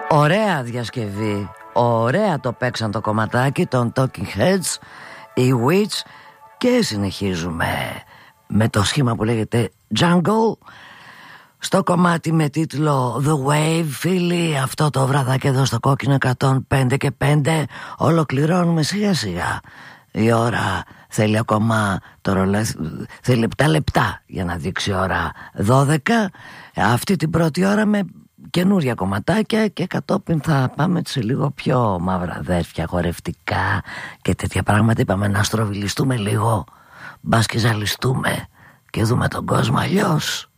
Ωραία διασκευή. Ωραία το παίξαν το κομματάκι των Talking Heads, οι Witch. Και συνεχίζουμε με το σχήμα που λέγεται Jungle, στο κομμάτι με τίτλο The Wave. Φίλοι, αυτό το βραδάκι εδώ στο Κόκκινο 105 και 5 ολοκληρώνουμε σιγά σιγά. Η ώρα θέλει ακόμα, το ρολόι θέλει 7 λεπτά για να δείξει ώρα 12. Αυτή την πρώτη ώρα με καινούρια κομματάκια και κατόπιν θα πάμε σε λίγο πιο μαύρα αδέρφια, χορευτικά και τέτοια πράγματα. Είπαμε να στροβιλιστούμε λίγο, μπας και ζαλιστούμε και δούμε τον κόσμο αλλιώς.